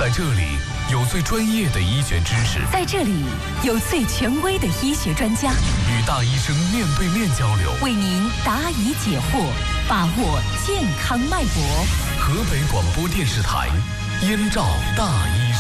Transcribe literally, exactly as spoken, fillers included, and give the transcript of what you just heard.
在这里有最专业的医学知识， 在这里有最权威的医学专家， 与大医生面对面交流， 为您答疑解惑，把握健康脉搏。 河北广播电视台燕赵大医